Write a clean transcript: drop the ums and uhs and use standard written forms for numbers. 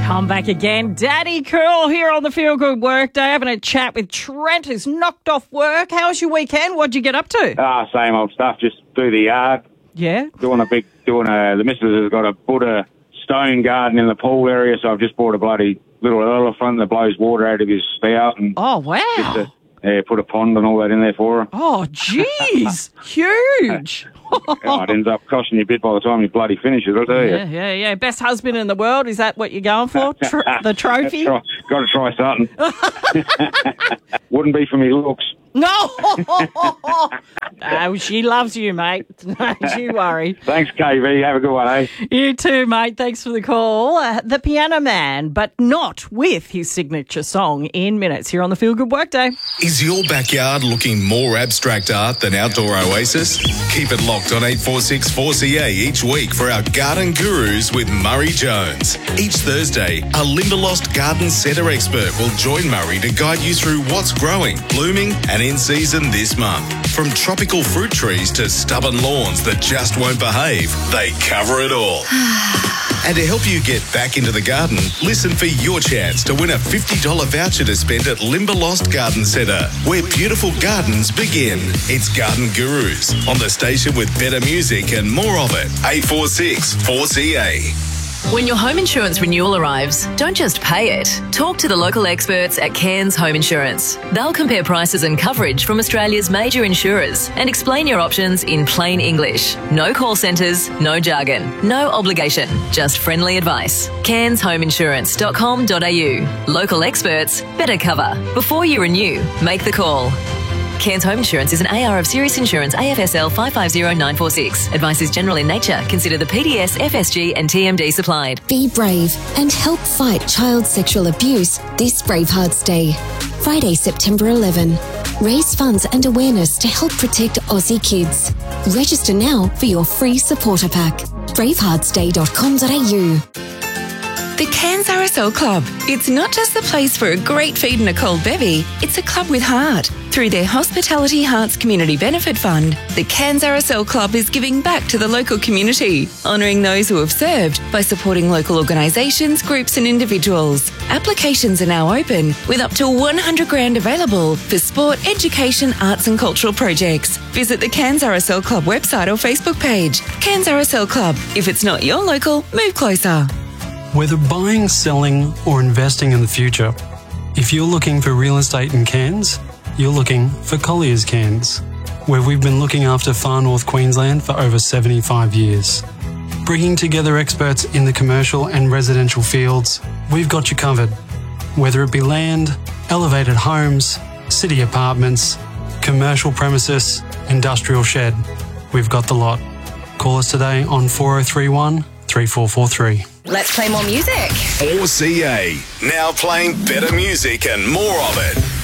Come back again. Daddy Cool here on the Feel Good Workday, having a chat with Trent, who's knocked off work. How was your weekend? What'd you get up to? Same old stuff. Just do the yard. Yeah? The missus has got a Buddha stone garden in the pool area, so I've just bought a bloody little elephant that blows water out of his spout. And oh, wow. Put a pond and all that in there for her. Oh, jeez. Huge. It ends up costing you a bit by the time you bloody finish it, I'll tell you. Yeah. Best husband in the world, is that what you're going for? The trophy? Got to try something. Wouldn't be for me looks. No! She loves you, mate. Don't you worry. Thanks, KV. Have a good one, eh? You too, mate. Thanks for the call. The Piano Man, but not with his signature song in minutes here on the Feel Good Workday. Is your backyard looking more abstract art than Outdoor Oasis? Keep it locked on 846 4CA each week for our Garden Gurus with Murray Jones. Each Thursday, a Limberlost Garden Centre expert will join Murray to guide you through what's growing, blooming and in season this month. From tropical fruit trees to stubborn lawns that just won't behave, they cover it all. And to help you get back into the garden, listen for your chance to win a $50 voucher to spend at Limberlost Garden Centre, where beautiful gardens begin. It's Garden Gurus on the station with better music and more of it. 846 4CA. When your home insurance renewal arrives, don't just pay it. Talk to the local experts at Cairns Home Insurance. They'll compare prices and coverage from Australia's major insurers and explain your options in plain English. No call centres, no jargon, no obligation, just friendly advice. cairnshomeinsurance.com.au. Local experts, better cover. Before you renew, make the call. Cairns Home Insurance is an AR of Serious Insurance AFSL 550946. Advice is general in nature. Consider the PDS, FSG and TMD supplied. Be brave and help fight child sexual abuse this Bravehearts Day. Friday, September 11. Raise funds and awareness to help protect Aussie kids. Register now for your free supporter pack. braveheartsday.com.au. The Cairns RSL Club. It's not just the place for a great feed and a cold bevy, it's a club with heart. Through their Hospitality Hearts Community Benefit Fund, the Cairns RSL Club is giving back to the local community, honouring those who have served by supporting local organisations, groups and individuals. Applications are now open, with up to $100,000 available for sport, education, arts and cultural projects. Visit the Cairns RSL Club website or Facebook page. Cairns RSL Club. If it's not your local, move closer. Whether buying, selling or investing in the future, if you're looking for real estate in Cairns, you're looking for Collier's Cairns, where we've been looking after far north Queensland for over 75 years. Bringing together experts in the commercial and residential fields, we've got you covered. Whether it be land, elevated homes, city apartments, commercial premises, industrial shed, we've got the lot. Call us today on 4031 3443. Let's play more music. 4CA, now playing better music and more of it.